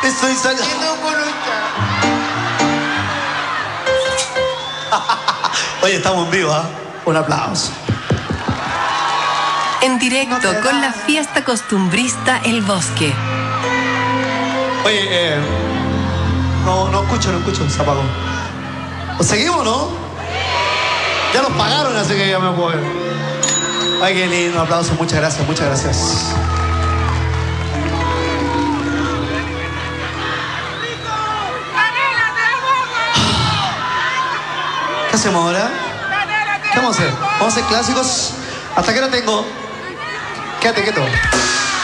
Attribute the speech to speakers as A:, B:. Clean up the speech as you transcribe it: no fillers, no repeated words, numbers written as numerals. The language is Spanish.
A: Estoy saliendo con un Oye, estamos en vivo, ¿ah? Un aplauso.
B: En directo con la fiesta costumbrista El Bosque.
A: Oye, no escucho, se apagó. ¿Os seguimos, no? Ya nos pagaron, así que ya me puedo ver. Ay, qué lindo, un aplauso, muchas gracias, muchas gracias. ¿Qué hacemos ahora? ¿Qué vamos a hacer? ¿Vamos a hacer clásicos? ¿Hasta qué hora tengo? Quédate quieto.